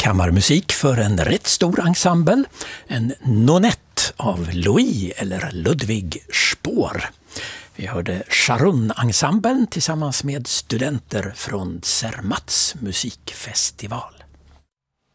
kammarmusik för en rätt stor ensemble, en nonett av Louis eller Ludwig Spohr. Vi hörde Sharon-ensemblen tillsammans med studenter från Zermatts musikfestival.